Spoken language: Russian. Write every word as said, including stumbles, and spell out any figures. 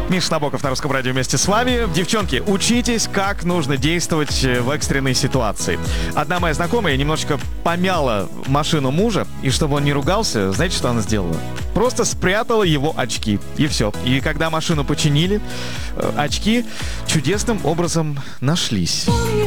Миша Набоков на Русском радио вместе с вами. Девчонки, учитесь, как нужно действовать в экстренной ситуации. Одна моя знакомая немножечко помяла машину мужа, и чтобы он не ругался, знаете, что она сделала? Просто спрятала его очки, и все. И когда машину починили, очки чудесным образом нашлись.